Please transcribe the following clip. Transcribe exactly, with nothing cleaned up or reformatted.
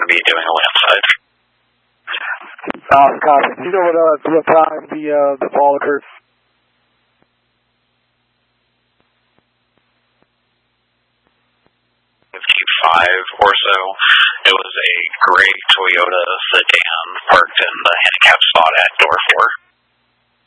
me doing a landside. Uh, copy. Do you know what, uh, what time the, uh, the fall occurred? Five or so. It was a gray Toyota sedan parked in the handicap spot at door four.